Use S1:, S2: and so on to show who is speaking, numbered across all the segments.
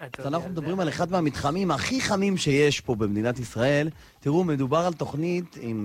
S1: אז אנחנו מדברים על אחד מהמתחמים הכי חמים שיש פה במדינת ישראל. תראו, מדובר על תוכנית עם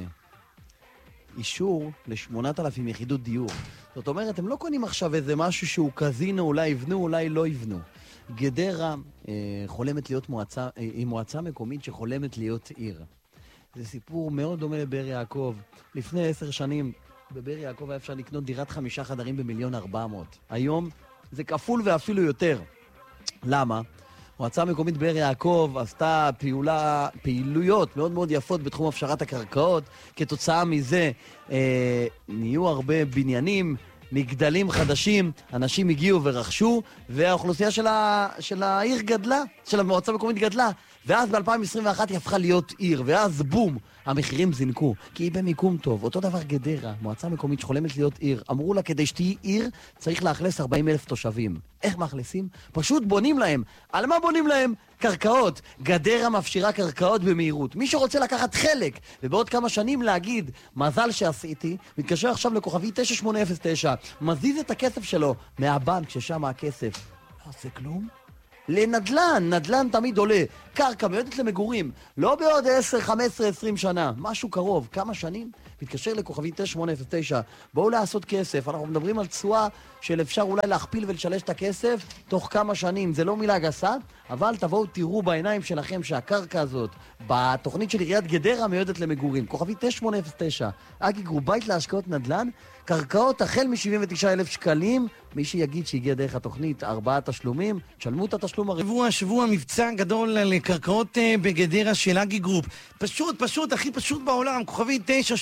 S1: אישור ל8,000 יחידות דיור. זאת אומרת, הם לא קונים עכשיו איזה משהו שהוא קזינו, אולי יבנו, אולי לא יבנו. גדרה חולמת להיות מועצה, היא מועצה מקומית שחולמת להיות עיר. זה סיפור מאוד דומה לבאר יעקב. לפני 10 שנים בבאר יעקב היה אפשר לקנות דירת 5 חדרים ב1,400,000. היום זה כפול ואפילו יותר. למה? מועצה המקומית באר יעקב עשתה פעילויות מאוד מאוד יפות בתחום הפשרת הקרקעות. כתוצאה מזה נהיו הרבה בניינים, מגדלים חדשים, אנשים הגיעו ורכשו, והאוכלוסייה של העיר גדלה, של המועצה המקומית גדלה. ואז ב-2021 היא הפכה להיות עיר, ואז בום, המחירים זינקו, כי היא במיקום טוב. אותו דבר גדרה, מועצה מקומית שחולמת להיות עיר. אמרו לה, כדי שתהי עיר, צריך לאכלס 40,000 תושבים. איך מאכלסים? פשוט בונים להם. על מה בונים להם? קרקעות. גדרה מפשירה קרקעות במהירות. מי שרוצה לקחת חלק, ובעוד כמה שנים להגיד, מזל שעשיתי, מתקשר עכשיו לכוכבי 9809, מזיז את הכסף שלו מהבנק, ששם הכסף לא עושה כלום. לנדלן, נדלן תמיד עולה. קרקע מיועדת למגורים, לא בעוד 10, 15, 20 שנה, משהו קרוב. כמה שנים? מתקשר לכוכבי 9809, בואו לעשות כסף. אנחנו מדברים על תשואה של אפשר אולי להכפיל ולשלש את הכסף תוך כמה שנים. זה לא מילה גסה, אבל תבואו תראו בעיניים שלכם שהקרקע הזאת בתוכנית של עיריית גדרה מיועדת למגורים. כוכבי 9809, אגי גרופ, בית להשקעות נדל"ן, קרקעות החל מ-79,000 שקלים. מי שיגיד שהגיע דרך התוכנית 4 תשלומים, תשלמו את התשלום הרבוע.
S2: שבוע מבצע גדול לקרקעות בגדרה של אגי גרופ. פשוט, הכי פשוט בעולם. כוכבי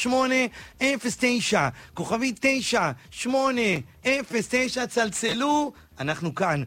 S2: 9809, כוכבי 9809, צלצלו, אנחנו כאן.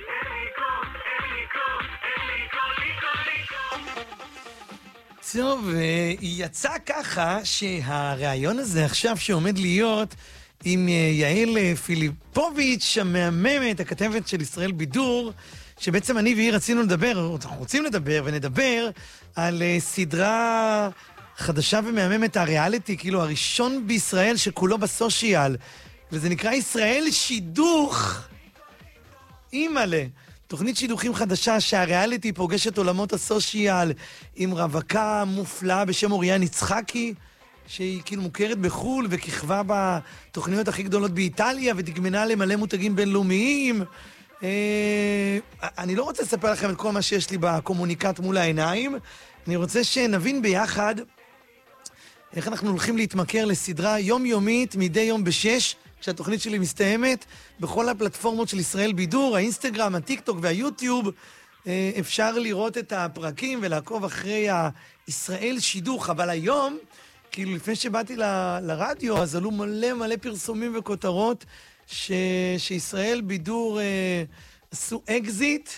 S2: טוב, יצא ככה שהרעיון הזה עכשיו שעומד להיות עם יעל פיליפוביץ' המהממת, הכתבת של ישראל בידור, שבעצם אני והיא רצינו לדבר, אנחנו רוצים לדבר ונדבר על סדרה חדשה ומהממת, הריאליטי, כאילו הראשון בישראל שכולו בסושיאל, וזה נקרא ישראל שידוך. אימאלה. תוכנית שידוכים חדשה שהריאליטי פוגשת עולמות הסושיאל עם רווקה מופלאה בשם אוריאן יצחקי, שהיא כאילו מוכרת בחול וכיכבה בתוכניות הכי גדולות באיטליה ותגמנה למלא מותגים בינלאומיים. אני לא רוצה לספר לכם את כל מה שיש לי בקומוניקט מול העיניים. אני רוצה שנבין ביחד איך אנחנו הולכים להתמכר לסדרה יומיומית מדי יום ב6, כשהתוכנית שלי מסתיימת, בכל הפלטפורמות של ישראל בידור, האינסטגרם, הטיק-טוק והיוטיוב, אפשר לראות את הפרקים ולעקוב אחרי הישראל שידוך. אבל היום, כאילו לפני שבאתי לרדיו, אז עלו מלא פרסומים וכותרות שישראל בידור עשו אקזיט,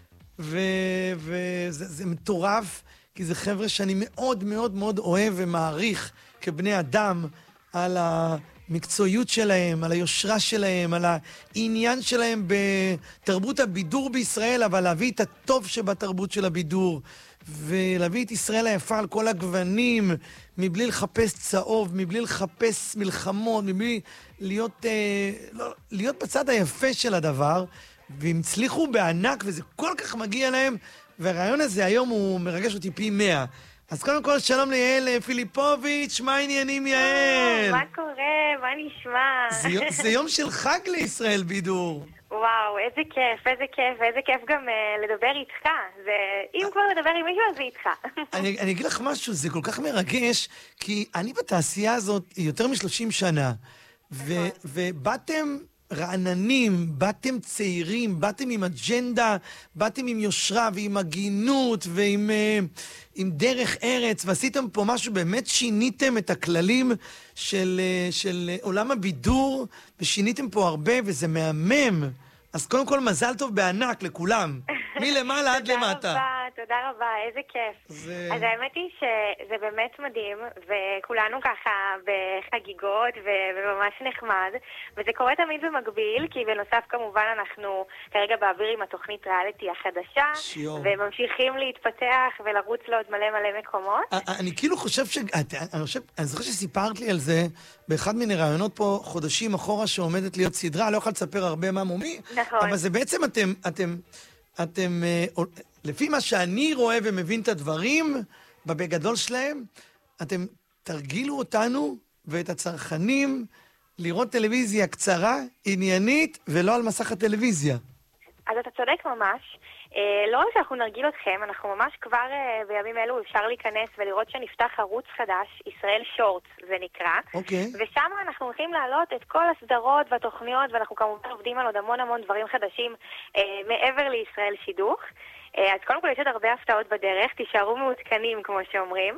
S2: וזה מטורף, כי זה חבר'ה שאני מאוד מאוד מאוד אוהב ומעריך כבני אדם, על המקצועיות שלהם, על היושרה שלהם, על העניין שלהם בתרבות הבידור בישראל, אבל להביא את הטוב שבתרבות של הבידור, ולהביא את ישראל היפה על כל הגוונים, מבלי לחפש צהוב, מבלי לחפש מלחמות, מבלי להיות בצד היפה של הדבר, והם הצליחו בענק, וזה כל כך מגיע להם, והרעיון הזה היום הוא מרגש אותי פי 100. אז קודם כל, שלום ליעל פיליפוביץ', מה העניינים יעל?
S3: מה קורה? מה נשמע?
S2: זה יום של חג לישראל בידור.
S3: וואו, איזה כיף, איזה כיף, ואיזה כיף גם לדבר איתך. אם כבר לדבר עם מישהו, אז זה איתך.
S2: אני אגיד לך משהו, זה כל כך מרגש, כי אני בתעשייה הזאת יותר מ30 שנה, ובאתם רעננים, באתם צעירים, באתם עם אג'נדה, באתם עם יושרה ועם הגינות ועם דרך ארץ, ועשיתם פה משהו, באמת שיניתם את הכללים של עולם הבידור, ושיניתם פה הרבה, וזה מהמם. אז קודם כל מזל טוב בענק לכולם, מלמעלה עד למטה.
S3: תודה רבה, איזה כיף. אז האמת היא שזה באמת מדהים, וכולנו ככה בחגיגות וממש נחמד, וזה קורה תמיד במקביל, כי בנוסף כמובן אנחנו כרגע באוויר עם התוכנית ריאליטי החדשה, וממשיכים להתפתח ולרוץ לעוד מלא מקומות.
S2: אני כאילו חושב אני זוכר שסיפרת לי על זה באחד מיני רעיונות פה חודשים אחורה שעומדת להיות סדרה, לא יכול לספר הרבה מה מומי,
S3: נכון.
S2: אבל זה בעצם אתם אתם, לפי מה שאני רואה ומבין את הדברים, בגדול שלהם, אתם תרגילו אותנו ואת הצרכנים לראות טלוויזיה קצרה, עניינית, ולא על מסך הטלוויזיה.
S3: אז אתה צודק ממש. לא רק שאנחנו נרגיל אתכם, אנחנו ממש כבר בימים אלו אפשר להיכנס ולראות שנפתח ערוץ חדש, ישראל שורטס זה נקרא.
S2: אוקיי.
S3: ושם אנחנו הולכים להעלות את כל הסדרות והתוכניות, ואנחנו כמובן עובדים על עוד המון דברים חדשים מעבר לישראל שידוך. אז קודם כל יש עוד הרבה הפתעות בדרך, תישארו מעודכנים כמו שאומרים.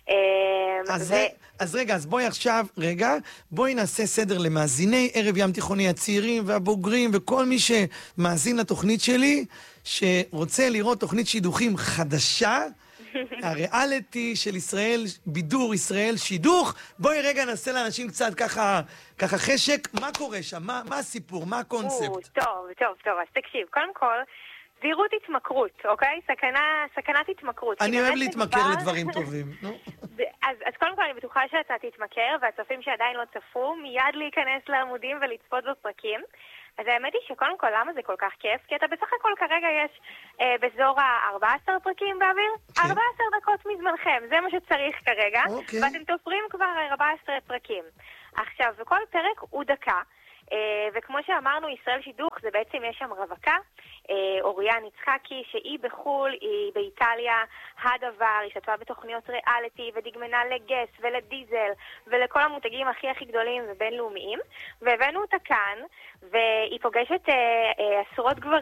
S2: אז רגע, אז בואי נעשה סדר למאזיני ערב ים תיכוני, הצעירים והבוגרים וכל מי שמאזין לתוכנית שלי, שרוצה לראות תוכנית שידוכים חדשה, הריאליטי של ישראל, בידור ישראל שידוך. בואי רגע נעשה לאנשים קצת ככה חשק, מה קורה שם, מה הסיפור, מה הקונספט?
S3: טוב, אז תקשיב, קודם כל, זהירות התמכרות, אוקיי? סכנת התמכרות.
S2: אני אוהב להתמכר לדברים טובים, נו.
S3: אז קודם כל אני בטוחה שאתה תתמכר, והצופים שעדיין לא צפו, מיד להיכנס לעמודים ולצפות בפרקים. אז האמת היא שקודם כל, למה זה כל כך כיף? כי אתה בסך הכל כרגע יש באזור ה-14 פרקים באוויר, 14 דקות מזמנכם, זה מה שצריך כרגע, ואתם תופרים כבר 14 פרקים. עכשיו, וכל פרק הוא דקה, וכמו שאמרנו, ישראל שידוך זה בעצם יש שם רווקה, אוריאן יצחקי, שהיא בחול, היא באיטליה, הדבר, היא שתפה בתוכניות ריאליטי ודגמנה לגס ולדיזל ולכל המותגים הכי גדולים ובינלאומיים, והבאנו אותה כאן, והיא פוגשת עשרות גברים